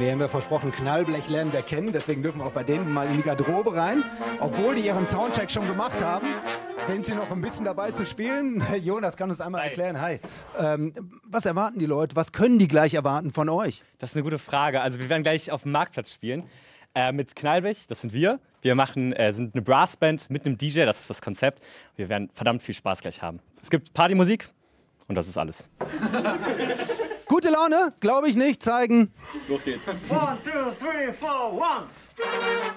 Die haben wir versprochen, Knallblech lernen wir kennen, deswegen dürfen wir auch bei denen mal in die Garderobe rein. Obwohl die ihren Soundcheck schon gemacht haben, sind sie noch ein bisschen dabei zu spielen. Jonas kann uns einmal erklären, hi. Was erwarten die Leute, was können die gleich erwarten von euch? Das ist eine gute Frage. Also wir werden gleich auf dem Marktplatz spielen mit Knallblech, das sind wir. Wir sind eine Brassband mit einem DJ, das ist das Konzept. Wir werden verdammt viel Spaß gleich haben. Es gibt Partymusik und das ist alles. Gute Laune? Glaube ich nicht. Zeigen. Los geht's. 1, 2, 3, 4, 1.